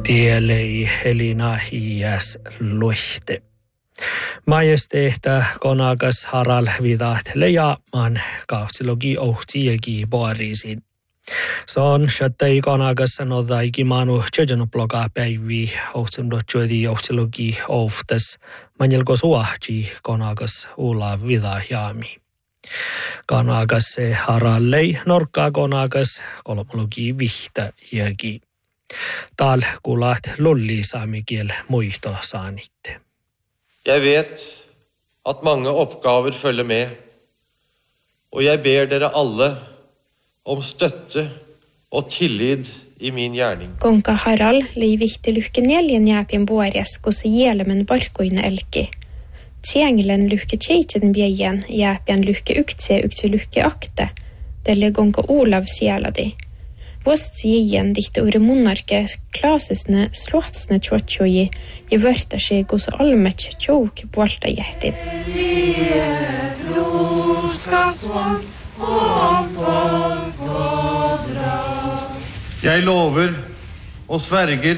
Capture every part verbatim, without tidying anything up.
Tielei Elina Hiäs luihte. Majesteehtä konakas Harald vidahtele jaamaan kautsilogi ohtiegi boarisin. Se on shattei konakas sanotaiki manu tjejänuploga päivi ohtimdotjuedi ohtilogi ohtas manjelko suahti konakas ula vidajaami. Konakas se Haraldei norkkaa konakas kolmologi vihtä jägi. Tal kuulat lolli saamikiel muisto saanitte. Jeg vet at mange oppgaver følger med, og jeg ber dere alle om støtte og tillit i min gjerning. Konka Harald lei vihti lyhke neljen jäpien boarias, kosse jelemen barkoine elki. Tienglen lyhke tjeitjen bjejen, jäpien lyhke uktse uktse lyhke akte, delle gonka Olav sieladi. Vost igen dikte ure monarke klasesne slåtsne tjotjoji i vörta sig hos allmätt tjok bolta jättin. Jeg lover og sverger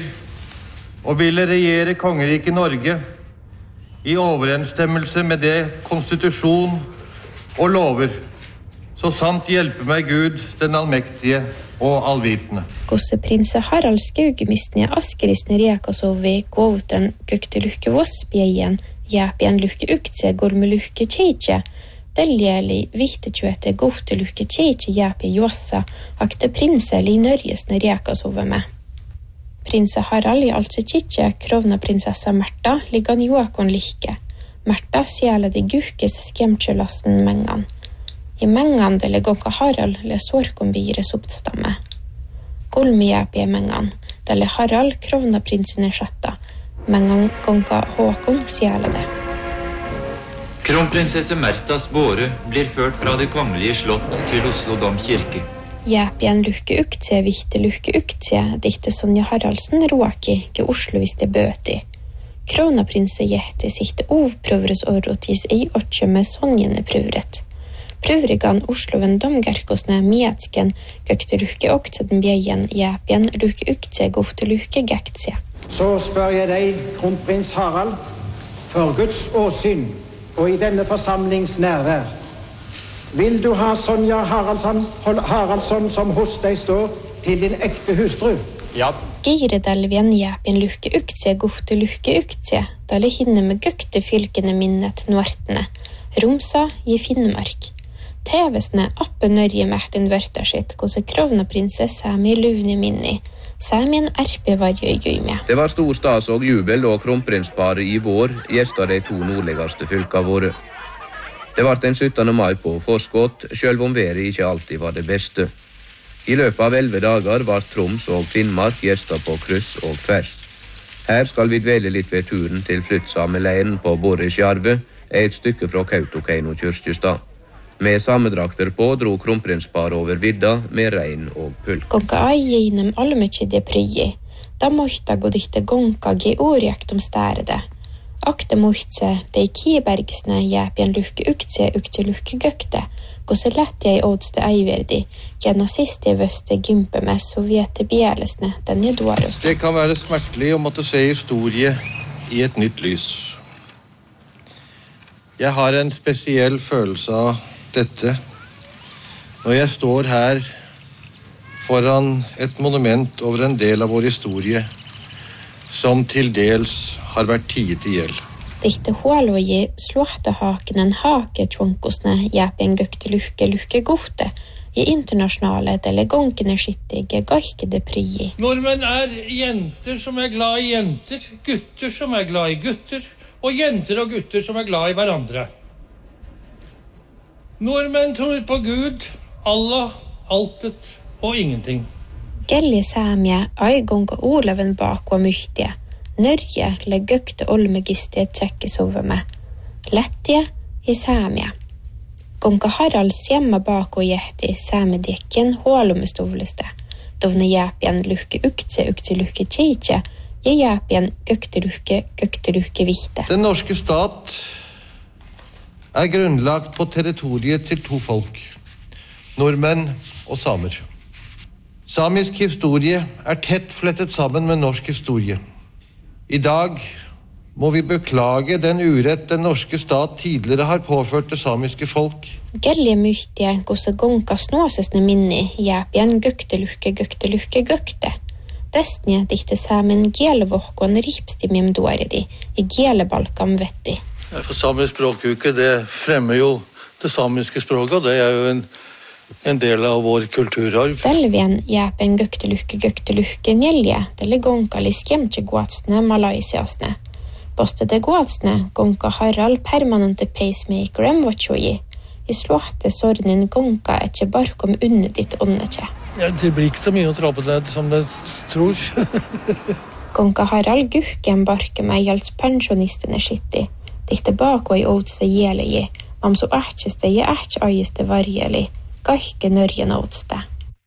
og ville regjere kongeriket Norge i overensstemmelse med det konstitusjon og lover, så sant hjelpe meg Gud, den allmektige og allvitende. Gosse prinse Harald Skaugemistne Askerisne Riekasovi gåvuten gøkte lykke vossbjeien, jäpien lykke uktse gorme lykke tjeitje, deljeli viktetjuete gåvte lykke tjeitje jäpie jossa, akte prinse li nørjesne Riekasove med. Prinse Harald i altså tjitje krovna prinsessa Märta liggan joakon lykke. Märta sjæle de gukes skjemtjelasten mengan. I mengan dele gonka Harald le sorkombire soptstamme. Golmi jäpie mengan, dele Harald krovna prinsene sjatta, mengan gonka Håkon sjælade. Kronprinsesse Märtas båre blir ført fra det kongelige slott til Oslo domkirke. Jäpien lykke uktse vihte lykke uktse, dikte Sonja Haraldsen råki, ke Oslo viste bøti. Kronaprinse jehte sikte ovprøvres orrotis ei åtje med Sonjene prøvret. Prøvrigan Osloven domgerkosne mietsken gøkte lykke uktse den bjeien, jäpien lykke uktse gofte lykke gektse. Så spør jeg deg, kronprins Harald, for Guds åsyn og i denne forsamlings nærvær. Vil du ha Sonja Haraldsson, Haraldsson som hos deg står til din ekte hustru? Ja. Geiredelvien jäpien lykke uktse gofte lykke uktse, dale hinne med gøkte fylkene minnet nuartene. Romsa i Finnmark. Tevesne appe nørje mehten vørta sitt, kose krovna prinsess Sami luvne minni. Samien erpe varje gøyme. Det var stor stas og jubel og kronprinsparet i vår gjesta de to nordligaste fylka våre. Det var den syttende mai på forskott, selv om været ikke alltid var det beste. I løpet av elleve dager var Troms og Finnmark gjesta på kryss og tvers. Her skal vi dvele litt ved turen til flyttsamme leiren på Borresjarve, et stykke fra Kautokeino kyrkjestad. Med samedrakter på dro kronprinspar over vidda med regn og pulk. Gonka aijinem almetje det pryi. Da måtte gå dikte gonka ge orjekt om stærede. Akte måtte de kiebergsne jäpien lukke uktse ukte lukke gøkte. Gå så lett jeg ådste eiverdi. Gjennom siste vøste gympe med sovjete bjelesne den jeg dårest. Det kan være smertelig å måtte se historie i et nytt lys. Jeg har en spesiell følelse av dette når jeg står her foran et monument over en del av vår historie som til dels har vært tiet ihjel. Dikte huoloji slåhtehakenen hake tjonkosne jäpien gøkte lukke lukke gofte i internasjonale delegonkene skittige gaikede pryi. Nordmenn er jenter som er glad i jenter, gutter som er glad i gutter, og jenter og gutter som er glad i hverandre. Nordmenn tror på Gud, Allah, altet og ingenting. Gelli Samia aigonka Olaven bakva myhtie. Nørje le gøkte olmegistie tjekke sove med. Lettje i Samia. Gonka Harald sjemma bakva jehti samedjekken hålomestovleste. Dovne jäpien lukke uktse ukte lukke tjeitje, je jäpien gøkte lukke gøkte lukke vihte. Den norske stat er grunnlagt på territoriet til to folk, nordmenn og samer. Samisk historie er tett flettet sammen med norsk historie. I dag må vi beklage den urett den norske stat tidligere har påført det samiske folk. Gelje myhtiä, kossa gonkas nuosesne minni jääpien gökteluhke gökteluhke gökte. Tästniä tihte saamen kielevohkon ripstimim duaridi i kielebalkam vetti. For samisk språkuke, det fremmer jo det samiske språket, og det er jo en, en del av vår kulturarv. Talvien jääpen gökteluhke gökteluhke neljä, tälle gonkalis kemtje guatsne malaisiasne. Postede guatsne gonka Harald permanente pacemaker emvatsjoji. I slåtte sornen gonka etche barkom unnedit onnetje. Ja, det blir ikke så mye å tra på det som det tror. Gonka Harald guhken barkem eijalts pensjonistene skitti. Dikte bako i åtste jeleji, om så ähtjeste je ähtj ajiste varjeli, kaikke nörjen åtste.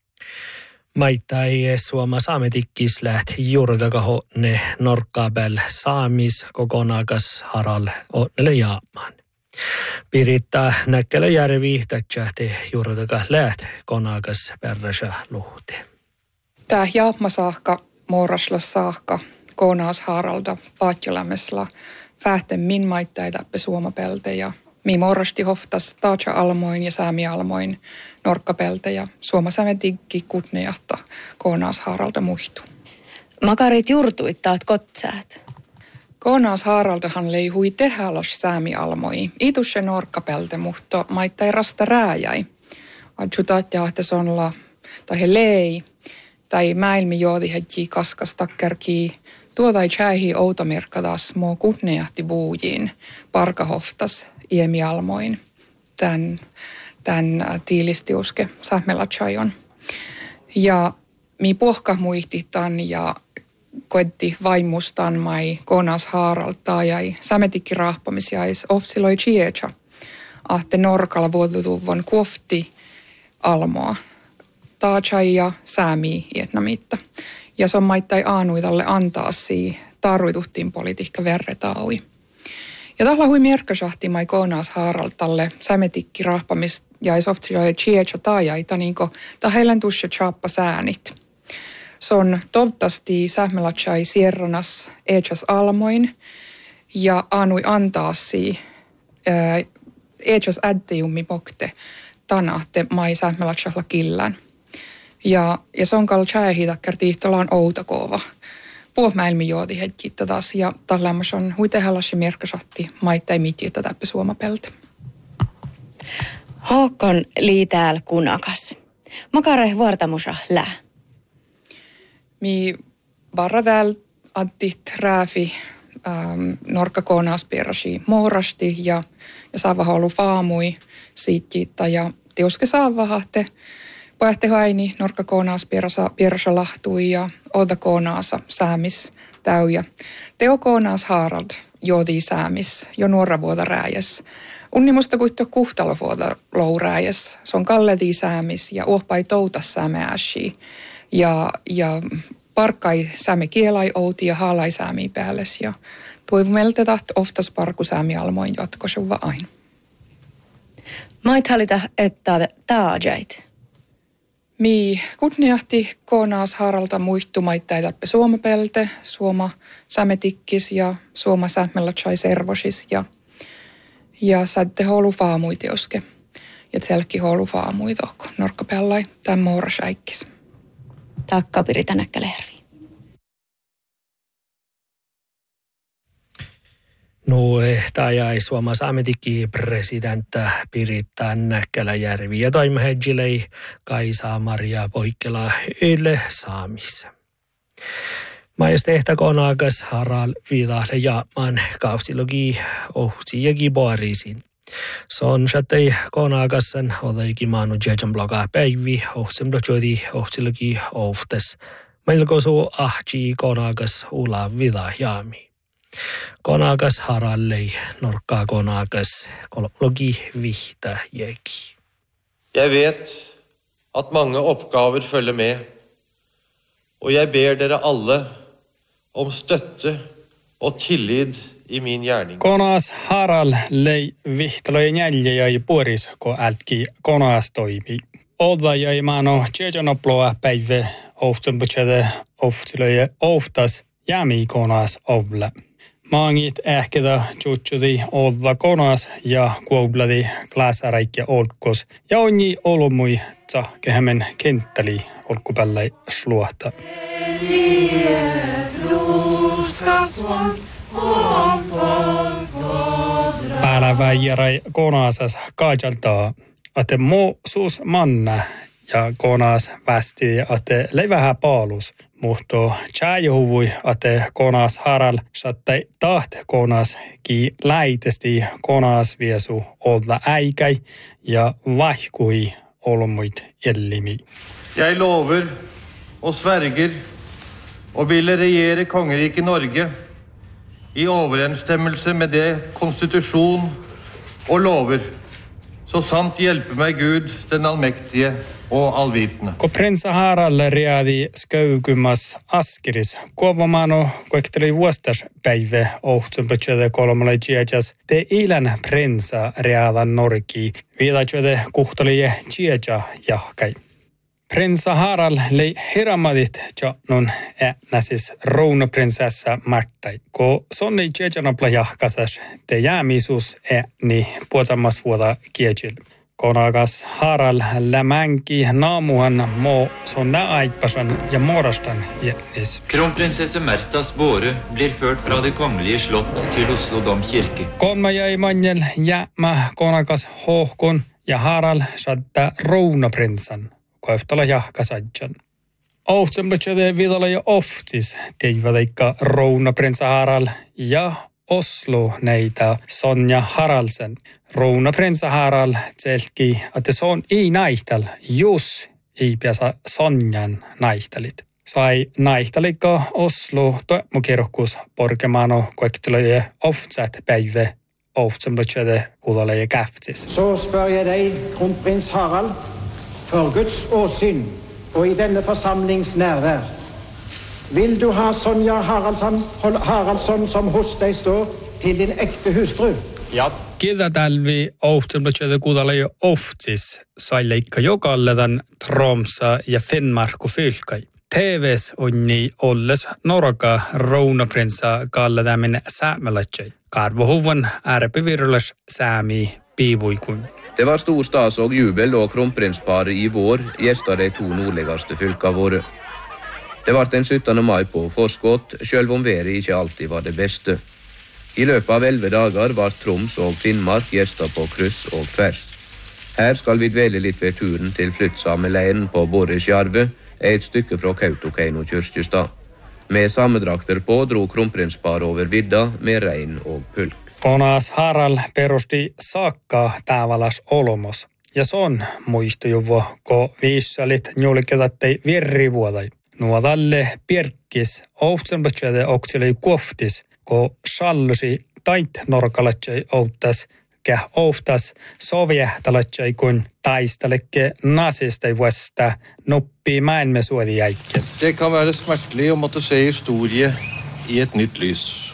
Maittai Suoma saametikkis lähti juurtakaho ne norkkabel saamis kokonaakas Harald onnele jaamaan. Pirittää näkkelä järvi tätsähti juurtaka läht konaakas perräsä luhti. Tää jaapma saakka, morasla saakka, konaas Haralda, paatjolämmesla, fähten min maittai täppe suomapelte ja mi morrasti hoftas taatsa almoin ja säämi almoin norkkapelte ja suomasämetikki kutnejahta konaas Haralda muihtu. Makarit jurtuit taat kotsäät. Konaas Haraldahan lei hui tehälos säämi almoi. Itusse norkkapelte, mutta maittai rasta rääjäi. Adju taatjahtes onla, tai he lei, tai mäilmi joodi hedji kaskas takkerkii. Tuotai tjäihi outomerkkadas muu kutnejahti buujiin, parkahoftas iemi almoin. Tän, tän tiilistiuske sähmelatsajon. Ja mi puhka muihtitan ja koetti vaimustan mai konas Haraltaa jäi sämetikki rahpamisiais ofsiloi chiecha. Ahte norkalla vuotutuvon kuofti almoa. Taachai ja säämi vietnamitta. Ja se on maittai aanuitalle antaa sii tarvituhtiin politiikka verretaui. Ja tällä hui merkkasahti mai konas Haraltalle sämetikki rahpamis jäis ofsiloi chiecha taajaita niinku tahellen tusse chappa säänit. Se on toivottavasti sähmelatsai sierranas eechas almoin ja aanui antaasi eechas ädtejummi mokte tanahte mai sähmelatsahla killään. Ja, ja se on kall tjäähitakkar tiihtolaan outakova. Puhmäilmi joodi hetkitta taas ja tallemmas on huitehallasi merkkasahti maittai mitjitä täppä suomapelte. Håkon liitääl kunakas. Makare vuortamusa lää. Mi barra täällä attit rääfi ähm, norkkakonaas pierasi moorasti ja, ja saavaha ollut faamui siitjiitta ja teuske saavahahte pähte haini norkkakonaas pierasa, pierasa lahtui ja odakonaasa säämis täyjä. Teokonaas Harald joodi säämis jo nuora vuoda rääjäs. Unnimusta kuittu kuhtalo vuoda lou rääjäs. Se on kalleti säämis ja uhpai touta säämeäsi. Ja, ja parkkai säämi kielai outi ja haalai säämi päälles ja toivomelta taht oftas parku säämi almoin jatkosuva aina. Mait halita, että taajait. Mi kutniahti konaas Haralta muihtu maittai täppä suomapelte, suoma sämetikkis ja suoma sähmelatsai servosis ja, ja sätte holu faamui teoske. Ja tselkki holu faamui tohko norkkapellai tämän moorasaikkis. Takka Pirita Näkkäläjärvi. No, tämä jäi Suomen saametikki presidentta Pirita Näkkäläjärvi ja toimehedjilei Kaisa Maria Poikkela yle saamissa. Majestehtä konakas Harald viidahle jaamaan kausilogi ohsi ja kiboarisin. Se on shattei konakasen odaiki maanu jejan bloga päivi ohsim dochodi ohsilogi oftes. Melkosu ahji konakas ula vida jaami. Konakas Harallei norkkaa konakas kolmologi vihta jäki. Jeg vet at mange oppgaver følger med, og jeg ber dere alle om støtte og tillit i min gjerning. Konas Harald lei vihtalojen jäljä ja puorisko ältki konas toimi. Oda jäi mano tjejanoploa päivä ohtsen putsede ohtilöje ohtas jämi konas ovle. Maangit ähketä tjutsudi odla konas ja kuobladi klasaräikki olkos ja onni olomui tsahkehämen kenttäli olkupällei sluohta. Päälläväijärai konasas kaajaltaa, ate mo suus manna ja konas västi ate leivähä paalus. Muhto tjääjuhuvui ate konas haral sattai taht konas ki läitesti konas viesu olla äikäi ja vaihkui olmuit ellimi. Jeg lover og sverger og ville regjere kongeriket Norge i overensstemmelse med det konstitusjon og lover, så sant hjelpe meg Gud, den allmektige og allvitende. Ko prinsa Harald riadi skaukumas askeris, kuovamano koekteli vuostas päivä ohtsun pötsöde kolmalle tjejas, te ilän prinsa riadan norki, viidatsöde kuhtalie tjeja jahkai. Prinsa Harald lei hiramadit tjannun äänäsis rounaprinsessa Märtai, ko sonni tjejanopla jahkasas te jäämisus ääni puotsammas vuoda kietsil. Konakas Harald lämänki naamuhan mo sonna aitpasan ja morastan jätnis. Kronprinsesse Märtas båre blir ført fra det kongelige slott til Oslo domkirke. Konma jäi manjel jäämä konakas hohkun ja Harald saattaa rounaprinsan. Koeftala jahkasadjan. Ohtsembletsöde vidala ja oftis teivadaikka rounaprinsa Harald ja Oslo neitä Sonja Haraldsen. Rounaprinsa Harald tselki, että se on ei naihtal, jos ei piäsa Sonjan naihtalit. Sai naihtalikka Oslo toemukirkkus porkemano koektaloje oftsat päivä ohtsembletsöde kudala ja käftsis. Så spør jeg deg, kronprins Harald, for Guds åsyn og i denne forsamlings nærvær. Vil du ha Sonja Haraldsson, Haraldsson som hos deg står til din ekte hustru? Ja. Kevätalvi ohtsembletsöde kudala ja oftsis sai leikka jokalledan Tromsa ja Finnmarku fylkai. T V:s onni olles Norka rounaprinsa kalledamin säämelatsei. Karvohuvan ärpivirrolles säämi piivuikun. Det var stor stas og jubel da kronprinsparet i vår gjestet de to nordligaste fylka våre. Det var den syttende mai på forskott, selv om været ikke alltid var det beste. I løpet av elleve dager var Troms og Finnmark gjestet på kryss og tvers. Her skal vi dvele litt ved turen til flyttsameleiren på Borresjarve, et stykke fra Kautokeino kyrkjestad. Med samedrakter på dro kronprinsparet over vidda med rein og pulk. Konas Harald perusti saakka tavallas olmos. Ja son muistujuvo, ko viissalit njulketattei virrivuodai. Nuodalle pirkkis ohtsenbötsöde oksili kuoftis, ko sallusi tait norkalatsei outtas, käh ohtas sovjehtalatsei kun taistalekke nazistei vuosta nuppii mäenme suodi jäikke. Det kan være smertelig å måtte se historie i et nytt lys.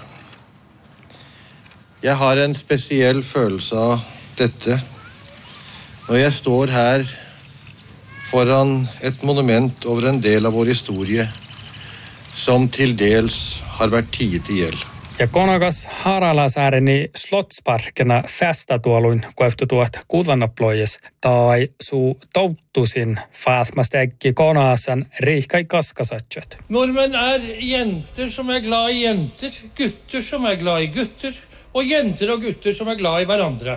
Jeg har en spesiell følelse av dette når jeg står her foran et monument over en del av vår historie som til dels har vært tiet ihjel. Ja konakas Haralasaareni slottsparkena festatuoluin koeftutuot kuudanoplojes tai suu touttusin faatmastekki konasan riihkai kaskasatsot. Nordmenn er jenter som er glad i jenter, gutter som er glad i gutter, og jenter og gutter som er glad i hverandre.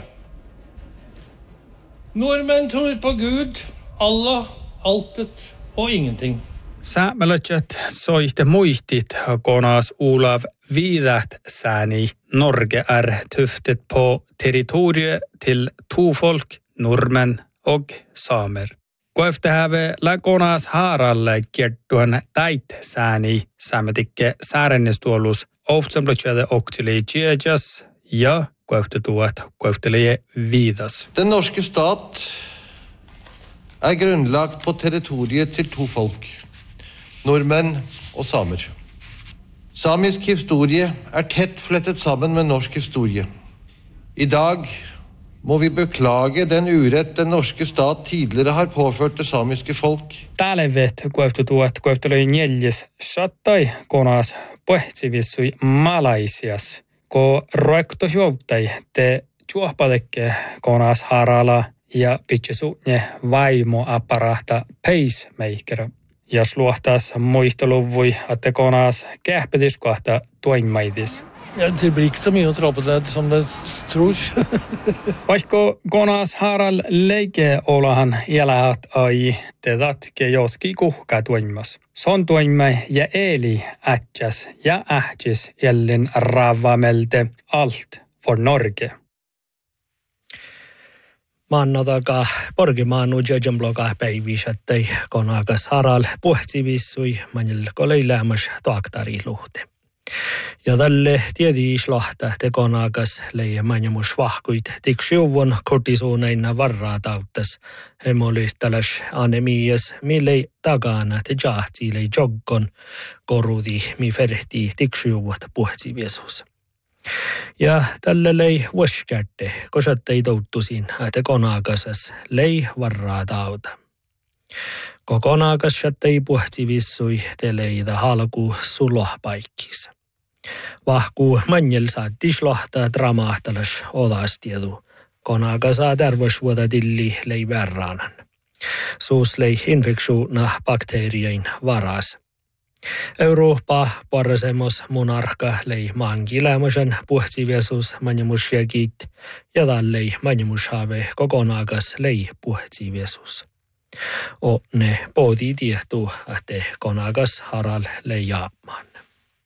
Nordmenn tror på Gud, Allah, altet og ingenting. Säämelätset soihte muistit konas Olav viidät sääni Norge är tuftet på territoriet till två folk, normen och samer. Koefte häve lä konas Haralle kertuhan täit sääni saametikke säärennestuolus oftsambletsöde oksili tjejas ja koefte tuot koeftelie viidas. Den norske stat er grunnlagt på territoriet til to folk, nordmenn og samer. Samisk historie er tett flettet sammen med norsk historie. I dag må vi beklage den urett den norske stat tidligere har påført det samiske folk. Talvet kueftutuot kueftului neljäs sattai konas pohtivissui Malaisias, ko roektojuottai te juohpatekke konas harala ja pitsesuunne vaimoaparahta pacemaker. Jos luohtaas muisteluvui, että konas kähpetiskohta toimimaitis. Ja, det blir ikke så mye å dra på det som det tror. Vaikka konas haral leike olahan eläät ai te datke joski kuhka toimimas. Son toimii ja eli ätsäs ja ähtsis ellin ravamelte alt for Norge. Maannataga porgimaanu jajambloga päivisättei konakas haral puhtsivissui manilko leilämäs toaktari luhte. Ja tälle tiediislahta te konakas leijä manjamus vahkuit tiksiuvon kortisuuneina varraa tauttas hemolyhtäläs anemias millei takana te jahtiilei joggon korudi mi ferhti tiksiuvot puhtsiviesus. Ja tälle lei vuoskätte, kosattei touttusin, että konakasas lei varraa tauta. Kokonakas jättei puhtsivissui te leitä halku sulohpaikkissa. Vahkuu manjel saattis lohtaa dramahtalas olastiedu. Konakasa terveysvuota tilli lei verraanan. Suus lei infeksuuna bakteerien varas. Eurooppa parasemos monarka lei maankilämösen puhtsiviesus manjamusjäkit ja tällei manjamushave kokonakas lei puhtsiviesus. O ne pooti tiehtuu, että konakas haral lei jaamaan.